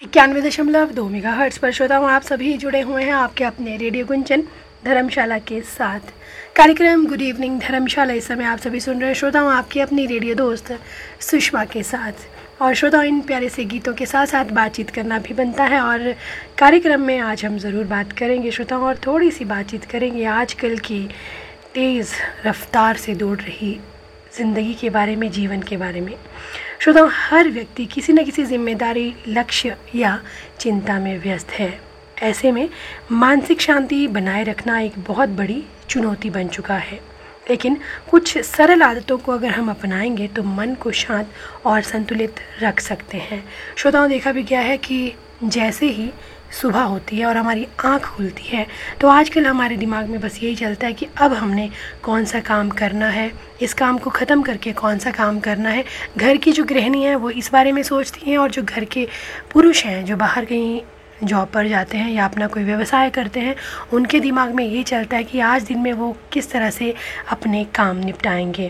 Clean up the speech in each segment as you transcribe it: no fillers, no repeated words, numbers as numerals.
91.2 megahertz पर श्रोताओं आप सभी जुड़े हुए हैं आपके अपने रेडियो गुंजन धर्मशाला के साथ। कार्यक्रम गुड इवनिंग धर्मशाला इस समय आप सभी सुन रहे हैं श्रोताओं आपकी अपनी रेडियो दोस्त सुषमा के साथ। और श्रोताओं इन प्यारे से गीतों के साथ साथ बातचीत करना भी बनता है और कार्यक्रम में आज हम ज़रूर बात करेंगे श्रोताओं और थोड़ी सी बातचीत करेंगे आजकल की तेज़ रफ्तार से दौड़ रही ज़िंदगी के बारे में, जीवन के बारे में। श्रोताओं हर व्यक्ति किसी न किसी जिम्मेदारी, लक्ष्य या चिंता में व्यस्त है। ऐसे में मानसिक शांति बनाए रखना एक बहुत बड़ी चुनौती बन चुका है, लेकिन कुछ सरल आदतों को अगर हम अपनाएंगे तो मन को शांत और संतुलित रख सकते हैं। श्रोताओं देखा भी गया है कि जैसे ही सुबह होती है और हमारी आँख खुलती है तो आजकल हमारे दिमाग में बस यही चलता है कि अब हमने कौन सा काम करना है, इस काम को ख़त्म करके कौन सा काम करना है। घर की जो गृहिणी है वो इस बारे में सोचती हैं और जो घर के पुरुष हैं जो बाहर कहीं जॉब पर जाते हैं या अपना कोई व्यवसाय करते हैं उनके दिमाग में ये चलता है कि आज दिन में वो किस तरह से अपने काम निपटाएंगे।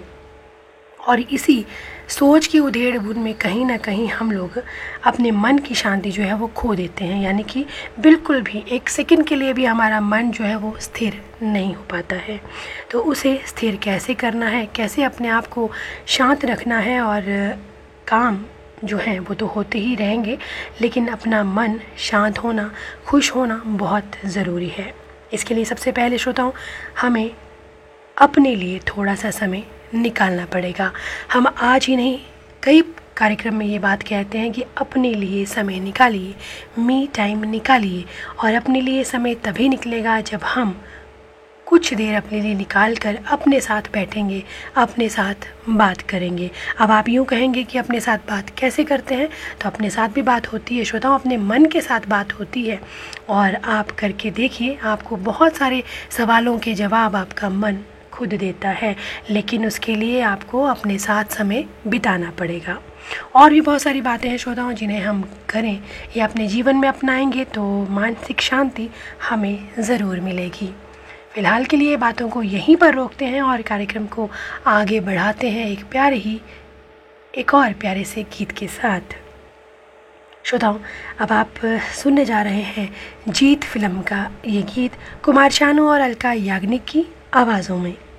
और इसी सोच की उधेड़-बुन में कहीं ना कहीं हम लोग अपने मन की शांति जो है वो खो देते हैं, यानी कि बिल्कुल भी एक सेकंड के लिए भी हमारा मन जो है वो स्थिर नहीं हो पाता है। तो उसे स्थिर कैसे करना है, कैसे अपने आप को शांत रखना है, और काम जो हैं वो तो होते ही रहेंगे लेकिन अपना मन शांत होना, खुश होना बहुत ज़रूरी है। इसके लिए सबसे पहले श्रोताओं हमें अपने लिए थोड़ा सा समय निकालना पड़ेगा। हम आज ही नहीं कई कार्यक्रम में ये बात कहते हैं कि अपने लिए समय निकालिए, मी टाइम निकालिए। और अपने लिए समय तभी निकलेगा जब हम कुछ देर अपने लिए निकाल कर अपने साथ बैठेंगे, अपने साथ बात करेंगे। अब आप यूँ कहेंगे कि अपने साथ बात कैसे करते हैं, तो अपने साथ भी बात होती है श्रोताओं, अपने मन के साथ बात होती है। और आप करके देखिए, आपको बहुत सारे सवालों के जवाब आपका मन खुद देता है, लेकिन उसके लिए आपको अपने साथ समय बिताना पड़ेगा। और भी बहुत सारी बातें हैं श्रोताओं जिन्हें हम करें या अपने जीवन में अपनाएंगे तो मानसिक शांति हमें ज़रूर मिलेगी। फ़िलहाल के लिए बातों को यहीं पर रोकते हैं और कार्यक्रम को आगे बढ़ाते हैं एक और प्यारे से गीत के साथ। श्रोताओं अब आप सुनने जा रहे हैं जीत फिल्म का ये गीत कुमार शानू और अलका याग्निक की आवाज़ों में।